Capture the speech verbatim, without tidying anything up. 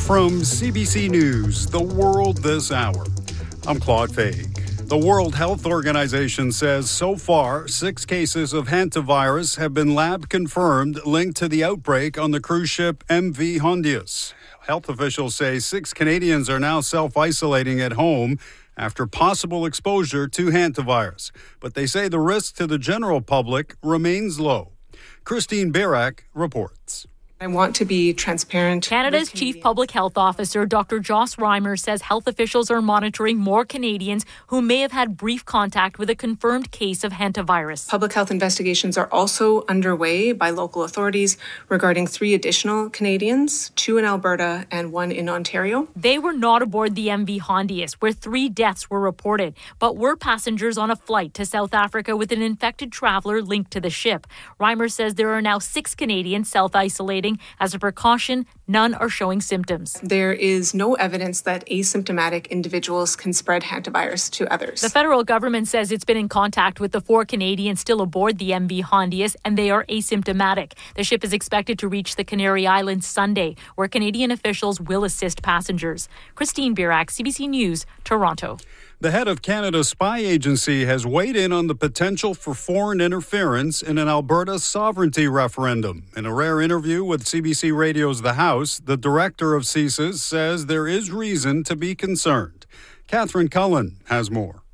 From C B C News, The World This Hour, I'm Claude Faig. The World Health Organization says so far, six cases of hantavirus have been lab-confirmed linked to the outbreak on the cruise ship M V Hondius. Health officials say six Canadians are now self-isolating at home after possible exposure to hantavirus. But they say the risk to the general public remains low. Christine Birak reports. I want to be transparent. Canada's Chief Public Health Officer, Doctor Joss Reimer, says health officials are monitoring more Canadians who may have had brief contact with a confirmed case of hantavirus. Public health investigations are also underway by local authorities regarding three additional Canadians, two in Alberta and one in Ontario. They were not aboard the M V Hondius, where three deaths were reported, but were passengers on a flight to South Africa with an infected traveler linked to the ship. Reimer says there are now six Canadians self-isolating. As a precaution, none are showing symptoms. There is no evidence that asymptomatic individuals can spread hantavirus to others. The federal government says it's been in contact with the four Canadians still aboard the M V Hondius, and they are asymptomatic. The ship is expected to reach the Canary Islands Sunday, where Canadian officials will assist passengers. Christine Birak, C B C News, Toronto. The head of Canada's spy agency has weighed in on the potential for foreign interference in an Alberta sovereignty referendum. In a rare interview with C B C Radio's The House, the director of C S I S says there is reason to be concerned. Catherine Cullen has more.